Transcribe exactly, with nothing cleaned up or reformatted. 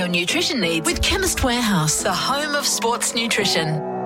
nutrition needs with Chemist Warehouse, the home of sports nutrition.